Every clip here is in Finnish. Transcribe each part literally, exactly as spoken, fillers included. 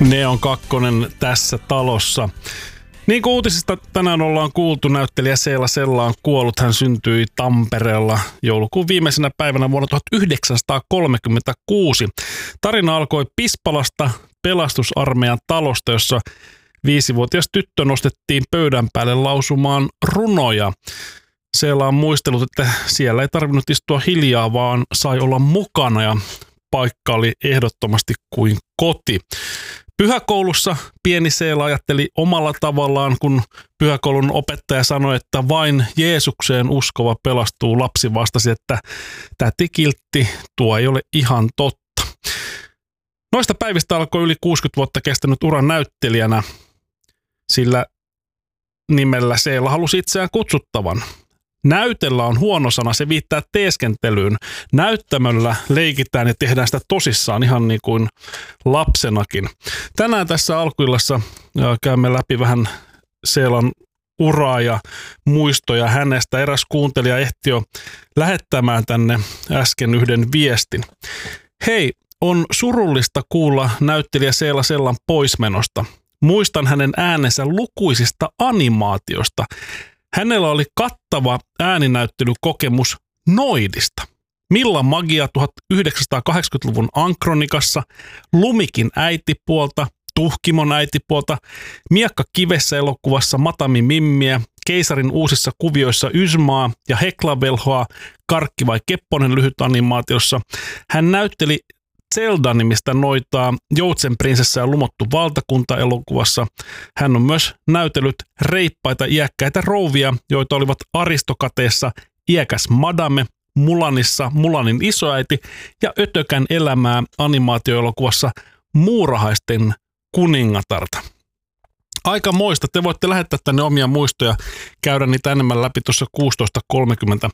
Neon kakkonen tässä talossa. Niin kuin uutisista tänään ollaan kuultu, näyttelijä Seela Sella on kuollut. Hän syntyi Tampereella joulukuun viimeisenä päivänä vuonna tuhatyhdeksänsataakolmekymmentäkuusi. Tarina alkoi Pispalasta, pelastusarmeijan talosta, jossa viisivuotias tyttö nostettiin pöydän päälle lausumaan runoja. Seela on muistellut, että siellä ei tarvinnut istua hiljaa, vaan sai olla mukana ja paikka oli ehdottomasti kuin koti. Pyhäkoulussa pieni Seela ajatteli omalla tavallaan, kun pyhäkoulun opettaja sanoi, että vain Jeesukseen uskova pelastuu. Lapsi vastasi, että täti Kiltti, tuo ei ole ihan totta. Noista päivistä alkoi yli kuusikymmentä vuotta kestänyt uran näyttelijänä, sillä nimellä Seela halusi itseään kutsuttavan. Näytellä on huono sana, se viittaa teeskentelyyn. Näyttämöllä leikitään ja tehdään sitä tosissaan ihan niin kuin lapsenakin. Tänään tässä alkuillassa käymme läpi vähän Seelan uraa ja muistoja hänestä. Eräs kuuntelija ehti jo lähettämään tänne äsken yhden viestin. Hei, on surullista kuulla näyttelijä Seela Sellan poismenosta. Muistan hänen äänensä lukuisista animaatioista. Hänellä oli kattava ääninäyttelykokemus Noidista. Milla Magia tuhatyhdeksänsataakahdeksankymmentäluvun Ankronikassa, Lumikin äitipuolta, Tuhkimon äitipuolta, Miekka kivessä elokuvassa Matami Mimmiä, Keisarin uusissa kuvioissa Ysmaa ja Heklavelhoa, Karkki vai Kepponen lyhyt animaatiossa. Hän näytteli Zelda-nimistä noitaa Joutsen prinsessa ja lumottu valtakunta -elokuvassa. Hän on myös näytellyt reippaita iäkkäitä rouvia, joita olivat Aristokateessa Iäkäs Madame, Mulanissa Mulanin isoäiti ja Ötökän elämää -animaatioelokuvassa Muurahaisten kuningatarta. Aika moista. Te voitte lähettää tänne omia muistoja, käydä niitä enemmän läpi tuossa kuusitoista kolmekymmentä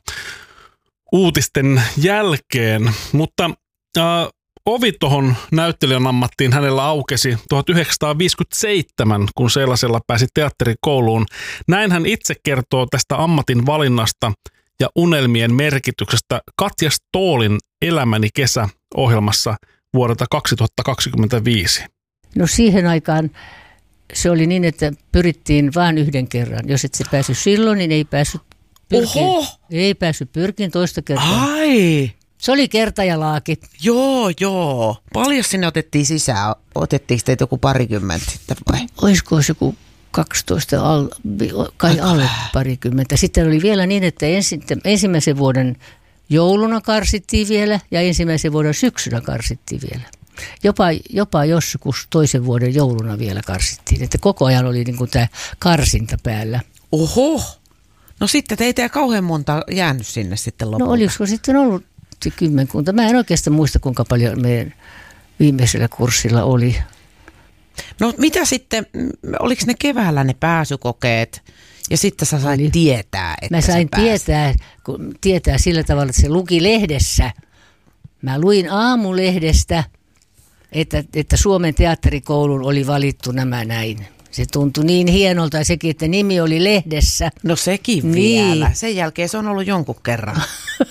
uutisten jälkeen, mutta äh, ovi tuohon näyttelijän ammattiin hänellä aukesi tuhatyhdeksänsataaviisikymmentäseitsemän, kun Seela Sella pääsi teatterikouluun. Näin hän itse kertoo tästä ammatin valinnasta ja unelmien merkityksestä Katja Stoolin Elämäni kesä -ohjelmassa vuodelta kaksituhattakaksikymmentäviisi. No siihen aikaan se oli niin, että pyrittiin vain yhden kerran. Jos et se päässyt silloin, niin ei päässyt pyrkiin. Oho! Ei päässyt pyrkiin toista kertaa. Ai! Se oli kerta ja laaki. Joo, joo. Paljon sinne otettiin sisään? Otettiinko teitä joku parikymmentä sitten vai? Olisiko se joku kaksitoista, al, kai alle parikymmentä. Sitten oli vielä niin, että ensin, ensimmäisen vuoden jouluna karsittiin vielä ja ensimmäisen vuoden syksynä karsittiin vielä. Jopa, jopa joskus toisen vuoden jouluna vielä karsittiin. Että koko ajan oli niin kuin tämä karsinta päällä. Oho! No sitten teitä ei kauhean monta jäänyt sinne sitten lopulta. No olisiko sitten ollut kymmenkunta. Mä en oikeastaan muista, kuinka paljon meidän viimeisellä kurssilla oli. No mitä sitten, oliko ne keväällä ne pääsykokeet ja sitten sä sait oli. tietää, että Mä sain tietää, kun, tietää sillä tavalla, että se luki lehdessä. Mä luin aamulehdestä, että, että Suomen teatterikoulun oli valittu nämä näin. Se tuntui niin hienolta ja sekin, että nimi oli lehdessä. No sekin niin. Vielä. Sen jälkeen se on ollut jonkun kerran.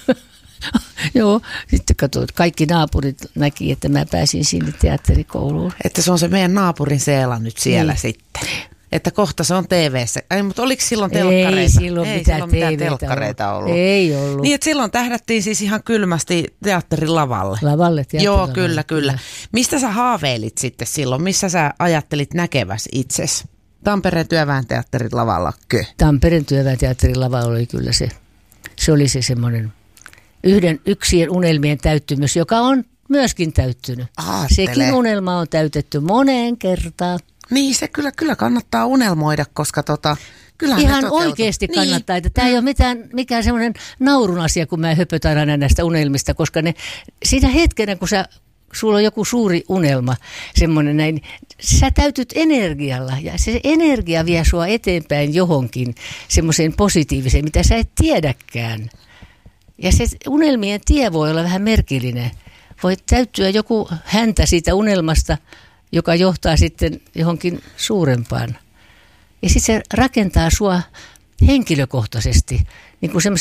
Joo, sitten katsoin, kaikki naapurit näki, että mä pääsin sinne teatterikouluun. Että se on se meidän naapurin Seela nyt siellä niin. Sitten. Että kohta se on T V:ssä. Ai, mutta oliko silloin telkkareita? Ei silloin, Ei mitään, silloin mitään telkkareita ollut. Ei ollut. Niin, että silloin tähdättiin siis ihan kylmästi teatterin lavalle. Lavalle, teatterin Joo, lavalle. kyllä, kyllä. Mistä sä haaveilit sitten silloin? Missä sä ajattelit näkeväsi itsesi? Tampereen työväen teatterin lavallakö? Tampereen työväen teatterin lava oli kyllä se. Se oli se semmoinen yhden yksien unelmien täyttymys, joka on myöskin täyttynyt. Aattele. Sekin unelma on täytetty moneen kertaan. Niin, se kyllä, kyllä kannattaa unelmoida, koska tota, kyllähän ihan ne oikeasti niin. kannattaa. Että tämä ei ole mitään, mikään semmoinen naurun asia, kun mä höpötän aina näistä unelmista, koska ne, siinä hetkenä, kun sä, sulla on joku suuri unelma, semmoinen näin, sä täytyt energialla ja se energia vie sua eteenpäin johonkin semmoiseen positiiviseen, mitä sä et tiedäkään. Ja se unelmien tie voi olla vähän merkillinen. Voi täyttyä joku häntä siitä unelmasta, joka johtaa sitten johonkin suurempaan. Ja sitten se rakentaa sua henkilökohtaisesti niin kuin semmoiseksi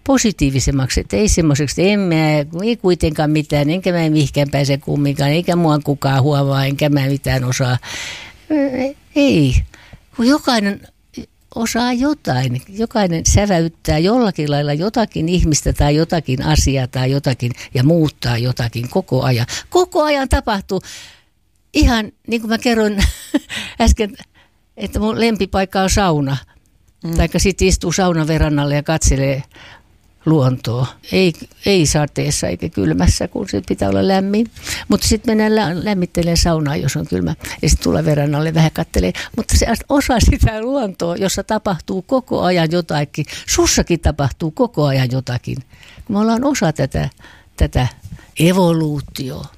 positiivisemmaksi, että ei semmoiseksi, että en mä, ei kuitenkaan mitään, enkä mä mihinkään pääse kumminkaan, eikä mua kukaan huomaa, enkä mä mitään osaa. Ei, kun jokainen osaa jotain, jokainen säväyttää jollakin lailla jotakin ihmistä tai jotakin asiaa tai jotakin ja muuttaa jotakin koko ajan. Koko ajan tapahtuu. Ihan niin kuin mä kerroin äsken, että mun lempipaikka on sauna. Mm. Taikka sitten istuu saunan verannalle ja katselee luontoa. Ei, ei sateessa eikä kylmässä, kun se pitää olla lämmin. Mutta sitten mennään lä- lämmittelemään saunaa, jos on kylmä. Ja sitten tulla verannalle vähän kattelee. Mutta se osa sitä luontoa, jossa tapahtuu koko ajan jotakin. Sussakin tapahtuu koko ajan jotakin. Me ollaan osa tätä, tätä evoluutioa.